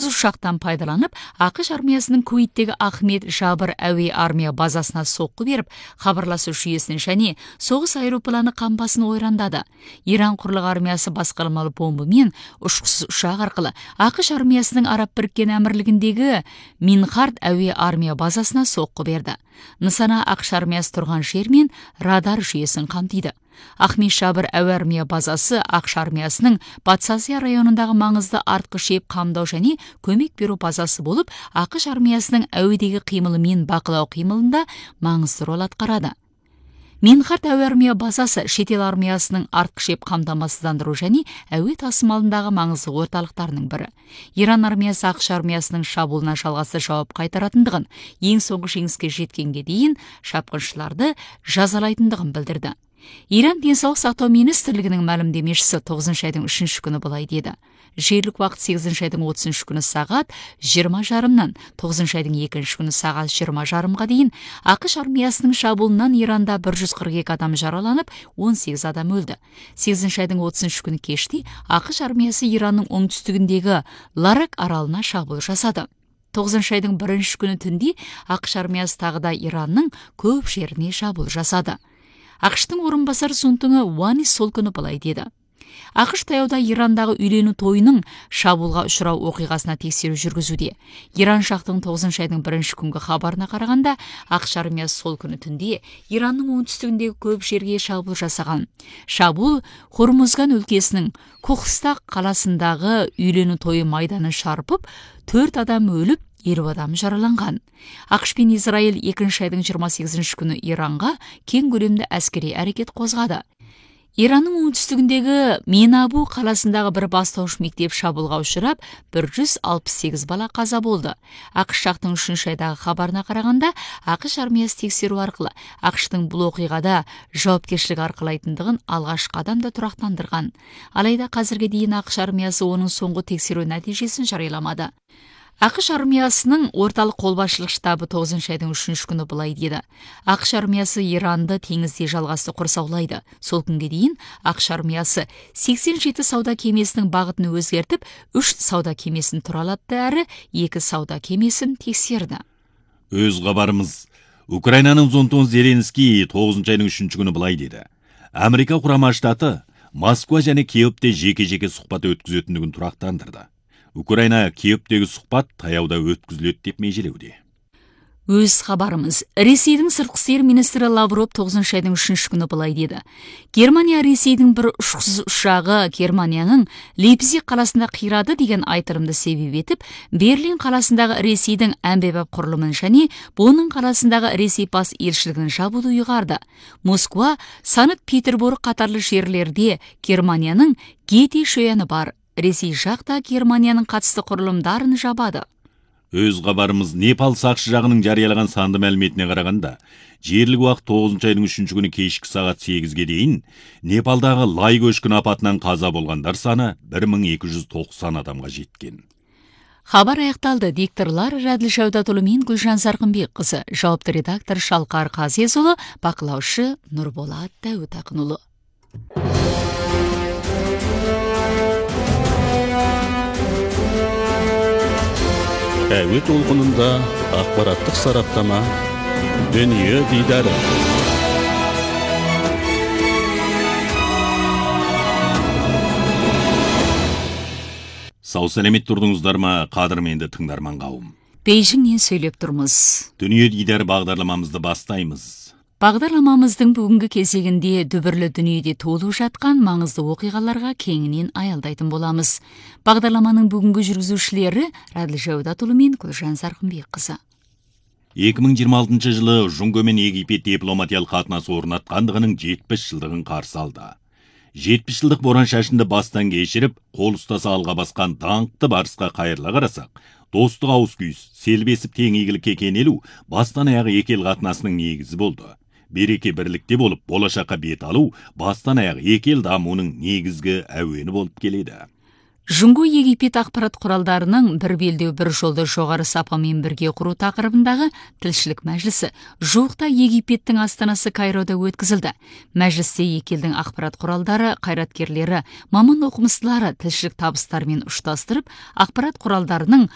ұшақтан пайдаланып, ақш армиясының Кувейттегі Ахмед Жабыр әуе армия базасына соққы беріп, хабарласу жүйесін және соғыс аэропланы қамбасын ойрандады. Иран құрлық армиясы басқармалы бомбымен ұшқышсыз ұшақ арқылы ақш армиясының Араб біріккен әмірлігіндегі Минхард әуе армия базасына соққы берді. Нысана ақш армиясы тұрған жер мен радар жүйесін қамтиды. Ахмед Жабыр әуе армия базасы ақш армиясының Батыс Азия районындағы маңызды артқы шеп қамдау және көмек беру базасы болып, ақш армиясының әуедегі қимылы мен бақылау қимылында маңызды рөл атқарады. Минхард әуе армия базасы шетел армиясының артқы шеп қамтамасыздандыру және әуе тасымалындағы маңызды орталықтарының бірі. Иран армиясы ақш армиясының шабуылына жалғасы жауап қайтаратындығын, ең соңғы жеңіске жеткенге дейін шапқыншыларды жазалайтындығын білдірді. Иран денсаулық сақтау министрлігінің мәлімдемешісі 9 айдың 3 күні былай деді. Жергілікті уақыт 8 айдың 30 күні сағат 20:30-нан 9 айдың 2 күні сағат 20:30-ға дейін ақш армиясының шабуылынан Иранда 142 адам жараланып, 18 адам өлді. 8 айдың 30 күні кеште ақш армиясы Иранның оңтүстігіндегі Ларак аралына шабуыл жасады. 9 айдың 1 күні түнде ақш армиясы тағы да Иранның көп жеріне шабуыл жасады. ақш-тың орынбасары Сунтуңы Уанис сол күні былай деді. ақш таяуда Ирандағы үйлену тойының шабуылға ұшырау оқиғасына тексеру жүргізуде. Иран жақтың 9 айдың 1 күнгі хабарына қарағанда, ақш армиясы сол күні түнде Иранның оңтүстігіндегі көп жерге шабуыл жасаған. Шабуыл Хормузган өлкесінің Кохстақ қаласындағы үйлену тойы майданы шарпып, 4 адам өліп, 50 адам жараланған. ақш пен Израиль 2 айдың 28 күні Иранға кең көлемді әскери әрекет қозғады. Иранның оңтүстігіндегі Менабу қаласындағы бір бастауыш мектеп шабуылға ұшырап, 168 бала қаза болды. ақш жақтың 3 айдағы хабарына қарағанда, ақш армиясы тексеру арқылы ақштың бұл оқиғада жауапкершілік арқалайтындығын алғашқы адамда тұрақтандырған. Алайда қазірге дейін ақш армиясы оның соңғы тексеру нәтижесін жарияламады. ақш армиясының орталық қолбасшылық штабы 9 айдың 3 күні былай деді. ақш армиясы Иранды теңізде жалғасты құрсаулайды. Сол күнге дейін ақш армиясы 87 сауда кемесінің бағытын өзгертіп, 3 сауда кемесін туралатты әрі 2 сауда кемесін тексерді. Өз хабарымыз. Украинаның Зонтон Зеленский 9 айдың 3 күні былай деді. Америка құрама штаты Москва және Киевте жеке-жеке сұхбат өткізетіндігін тұрақтандырды. Украина Киевтегі сұхбат таяуда өткізіледі деп межелеуде. Өз хабарымыз. Ресейдің сыртқы істер министрі Лавров 9 айдың 3 күні былай деді. Германия Ресейдің бір ұшқышсыз ұшағы Германияның Лейпциг қаласында қирады деген айтырымды себеп етіп, Берлин қаласындағы Ресейдің әмбебап құрылымын және Бонн қаласындағы Ресей бас елшілігін жабуды ұйғарды. Москва, Санкт-Петербург қатарлы жерлерде Германияның Гете шояны бар. Ресей жақта Германияның қатысты құрылымдарын жабады. Өз хабарымыз. Непал сақшы жағының жариялаған санды мәліметіне қарағанда, жерлік уақыт 9 айдың 3 күні кешкі сағат 8-ге дейін Непалдағы лай көшкін апатынан қаза болғандар саны 1290 адамға жеткен. Хабар аяқталды. Дикторлар Раділ Шәудатұлы мен Гүлжан Сарқынбекқызы, жауапты редактор Шалқар Қазезұлы, бақылаушы Нұрболат Дәуітақынұлы. Әуе толқынында ақпараттық сараптама, дүние дидары. Сау сәлемет тұрдыңыздар ма, қадірменді тыңдарман қауым. Бейжіңнен сөйлеп тұрмыз. Дүние дидары бағдарламамызды бастаймыз. Бағдарламамыздың бүгінгі кезегінде дүбірлі дүниеде толып жатқан маңызды оқиғаларға кеңінен аялдайтын боламыз. Бағдарламаның бүгінгі жүргізушілері Раділ Шәудатұлы мен Гүлжан Сарқынбекқызы. 2026 жылы Жұңго мен Египет дипломатиялық қатынасы орнатқандығының 70 жылдығын қарсы алды. 70 жылдық боран шашынды бастан кешіріп, қол ұстаса алға басқан даңқты барысқа қайырыла қарасақ, достық ауыз күйіс, селбесіп тең игілікке кенелу бастан аяғы екі ел қатынасының негізі болды. Береке бірлікте болып, болашаққа бет алу бастан аяғы екі ел дамуының негізгі әуені болып келеді. Жұңго Египет ақпарат құралдарының бір белдеу бір жолды жоғары сапамен бірге құру тақырыбындағы тілшілік мәжілісі жуықта Египеттің астанасы Кайрода өткізілді. Мәжілісте екі елдің ақпарат құралдары, қайраткерлері, маман оқымыстылары тілшілік табыстарымен ұштастырып, ақпарат құралдарының